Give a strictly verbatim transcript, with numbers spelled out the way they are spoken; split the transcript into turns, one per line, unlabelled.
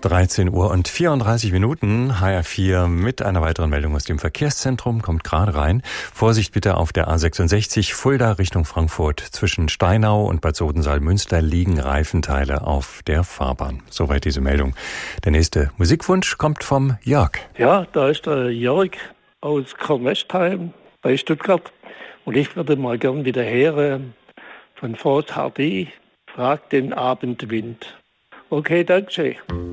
dreizehn Uhr und vierunddreißig Minuten, H R vier mit einer weiteren Meldung aus dem Verkehrszentrum, kommt gerade rein. Vorsicht bitte auf der A sechsundsechzig, Fulda Richtung Frankfurt. Zwischen Steinau und Bad Sodensaal-Münster liegen Reifenteile auf der Fahrbahn. Soweit diese Meldung. Der nächste Musikwunsch kommt vom Jörg.
Ja, da ist der Jörg aus Kornwestheim bei Stuttgart. Und ich würde mal gern wieder hören von Fort Hardy, Frag den Abendwind. Okay, danke schön.